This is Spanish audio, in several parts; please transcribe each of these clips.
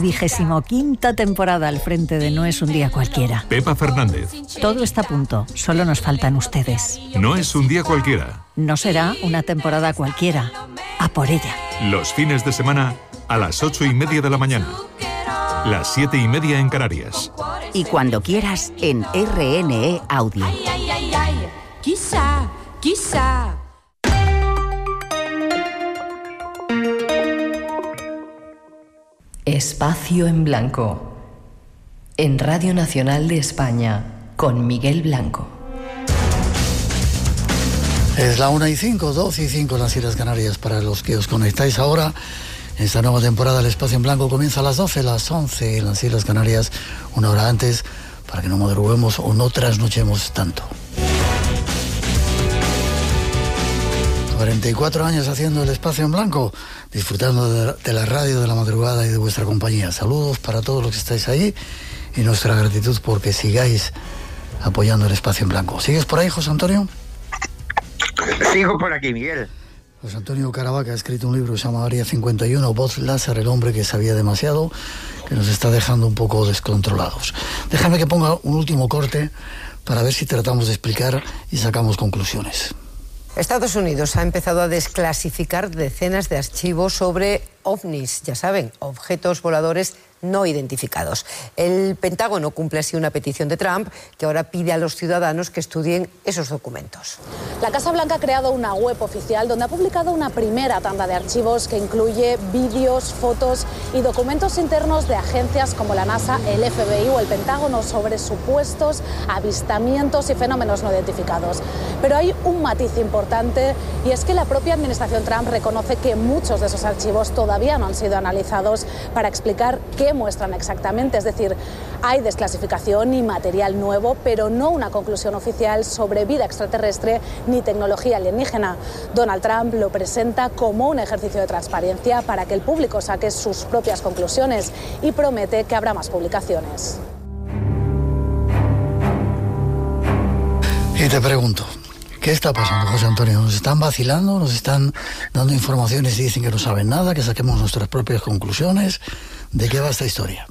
25ª temporada al frente de No es un día cualquiera. Pepa Fernández. Todo está a punto, solo nos faltan ustedes. No es un día cualquiera. No será una temporada cualquiera. A por ella. Los fines de semana a las 8:30 de la mañana. Las 7:30 en Canarias. Y cuando quieras en RNE Audio. Quizá. Espacio en Blanco. En Radio Nacional de España, con Miguel Blanco. Es la 1:05, 12:05 en las Islas Canarias. Para los que os conectáis ahora, esta nueva temporada del Espacio en Blanco comienza a las 12, las 11 en las Islas Canarias, una hora antes, para que no madruguemos o no trasnochemos tanto. 44 años haciendo el Espacio en Blanco, disfrutando de la radio de la madrugada y de vuestra compañía. Saludos para todos los que estáis ahí y nuestra gratitud porque sigáis apoyando el Espacio en Blanco. ¿Sigues por ahí, José Antonio? Sigo por aquí, Miguel. José Antonio Caravaca ha escrito un libro que se llama Área 51, Voz Lázaro, el hombre que sabía demasiado, que nos está dejando un poco descontrolados. Déjame que ponga un último corte para ver si tratamos de explicar y sacamos conclusiones. Estados Unidos ha empezado a desclasificar decenas de archivos sobre ovnis, ya saben, objetos voladores no identificados. El Pentágono cumple así una petición de Trump, que ahora pide a los ciudadanos que estudien esos documentos. La Casa Blanca ha creado una web oficial donde ha publicado una primera tanda de archivos que incluye vídeos, fotos y documentos internos de agencias como la NASA, el FBI o el Pentágono sobre supuestos avistamientos y fenómenos no identificados. Pero hay un matiz importante y es que la propia administración Trump reconoce que muchos de esos archivos todavía no han sido analizados para explicar qué muestran exactamente. Es decir, hay desclasificación y material nuevo, pero no una conclusión oficial sobre vida extraterrestre ni tecnología alienígena. Donald Trump lo presenta como un ejercicio de transparencia para que el público saque sus propias conclusiones y promete que habrá más publicaciones. Y te pregunto, ¿qué está pasando, José Antonio? ¿Nos están vacilando? ¿Nos están dando informaciones y dicen que no saben nada? ¿Que saquemos nuestras propias conclusiones? ¿De qué va esta historia?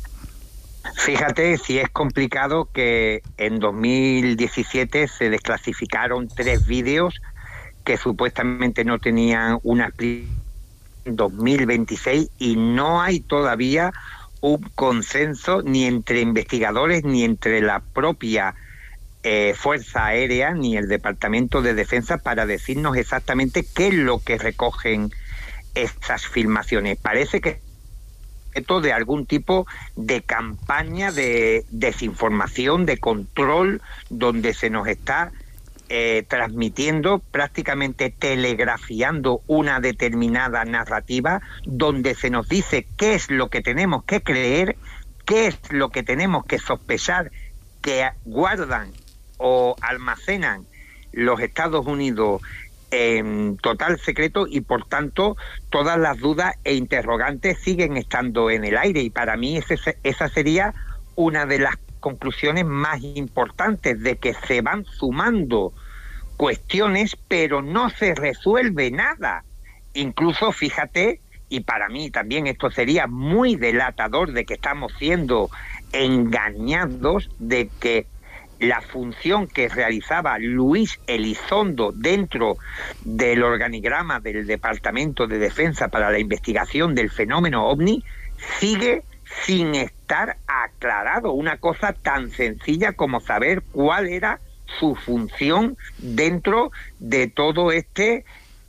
Fíjate si es complicado que en 2017 se desclasificaron 3 vídeos que supuestamente no tenían una explicación en 2026 y no hay todavía un consenso ni entre investigadores ni entre la propia Fuerza Aérea ni el Departamento de Defensa para decirnos exactamente qué es lo que recogen estas filmaciones. Parece que esto de algún tipo de campaña de desinformación, de control, donde se nos está transmitiendo, prácticamente telegrafiando una determinada narrativa, donde se nos dice qué es lo que tenemos que creer, qué es lo que tenemos que sospechar que guardan o almacenan los Estados Unidos en total secreto y por tanto todas las dudas e interrogantes siguen estando en el aire y para mí esa sería una de las conclusiones más importantes, de que se van sumando cuestiones pero no se resuelve nada. Incluso fíjate, y para mí también esto sería muy delatador de que estamos siendo engañados, de que la función que realizaba Luis Elizondo dentro del organigrama del Departamento de Defensa para la investigación del fenómeno OVNI sigue sin estar aclarado. Una cosa tan sencilla como saber cuál era su función dentro de todo este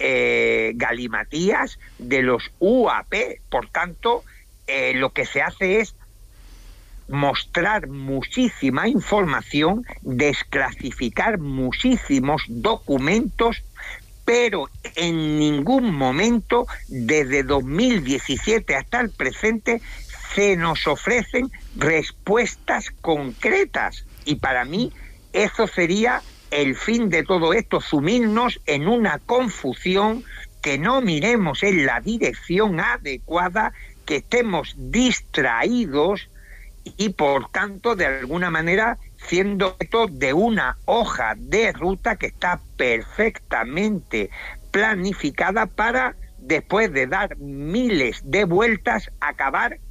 galimatías de los UAP. Por tanto, lo que se hace es mostrar muchísima información, desclasificar muchísimos documentos, pero en ningún momento, desde 2017 hasta el presente, se nos ofrecen respuestas concretas. Y para mí, eso sería el fin de todo esto, sumirnos en una confusión, que no miremos en la dirección adecuada, que estemos distraídos, y por tanto de alguna manera siendo esto de una hoja de ruta que está perfectamente planificada para, después de dar miles de vueltas, acabar